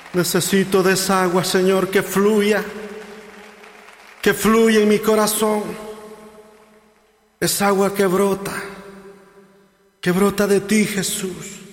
Necesito de esa agua, Señor, que fluya en mi corazón. Esa agua que brota de ti, Jesús.